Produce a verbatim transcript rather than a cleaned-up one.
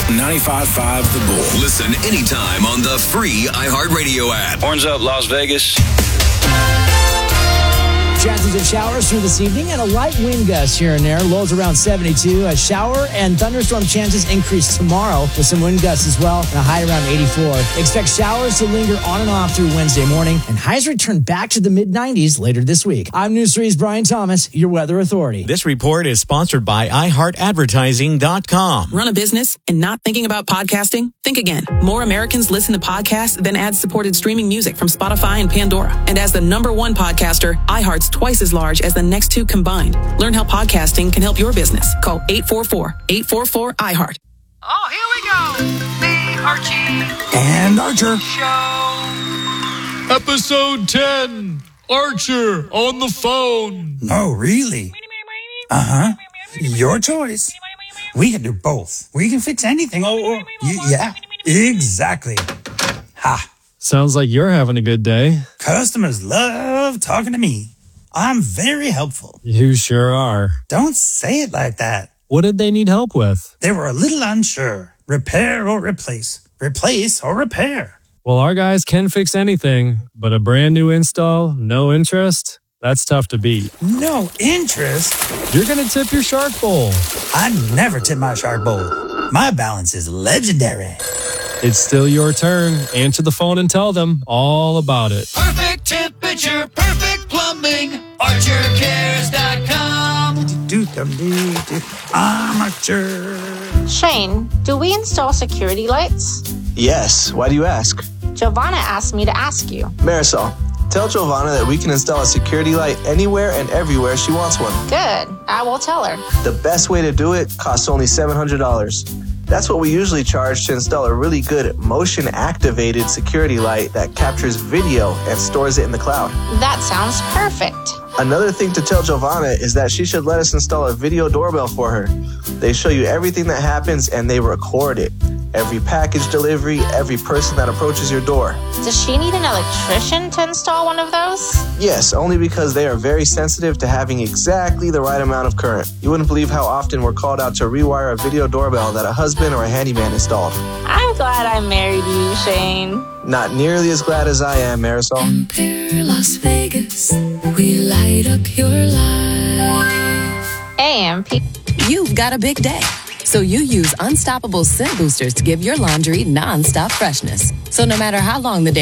ninety-five point five The Bull. Listen anytime on the free iHeartRadio app. Horns up, Las Vegas. Chances of showers through this evening and a light wind gust here and there. Lows around seventy-two. A shower and thunderstorm chances increase tomorrow with some wind gusts as well and a high around eighty-four. Expect showers to linger on and off through Wednesday morning and highs return back to the mid nineties later this week. I'm News three's Brian Thomas, your weather authority. This report is sponsored by i heart advertising dot com. Run a business and not thinking about podcasting? Think again. More Americans listen to podcasts than ad-supported streaming music from Spotify and Pandora. And as the number one podcaster, iHeart's twice as large as the next two combined. Learn how podcasting can help your business. Call eight four four, eight four four, iHeart. Oh, here we go. The Archie And Archer. Show. Episode ten. Archer on the phone. Oh, really? Uh-huh. Your choice. We can do both. We can fix anything. Oh, oh. Y- yeah, exactly. Ha. Sounds like you're having a good day. Customers love talking to me. I'm very helpful. You sure are. Don't say it like that. What did they need help with? They were a little unsure. Repair or replace. Replace or repair. Well, our guys can fix anything, but a brand new install, no interest? That's tough to beat. No interest? You're going to tip your Shark Bowl. I never tip my Shark Bowl. My balance is legendary. It's still your turn. Answer the phone and tell them all about it. Perfect temperature, perfect plumbing. Archer Cares dot com. Armature. Shane, do we install security lights? Yes. Why do you ask? Giovanna asked me to ask you. Marisol, tell Giovanna that we can install a security light anywhere and everywhere she wants one. Good. I will tell her. The best way to do it costs only seven hundred dollars. That's what we usually charge to install a really good motion-activated security light that captures video and stores it in the cloud. That sounds perfect. Another thing to tell Giovanna is that she should let us install a video doorbell for her. They show you everything that happens and they record it. Every package delivery, every person that approaches your door. Does she need an electrician to install one of those? Yes, only because they are very sensitive to having exactly the right amount of current. You wouldn't believe how often we're called out to rewire a video doorbell that a husband or a handyman installed. I'm glad I married you, Shane. Not nearly as glad as I am, Marisol. Compare Las Vegas. We light up your life. A M P. You've got a big day, so you use Unstoppable Scent Boosters to give your laundry non-stop freshness. So no matter how long the day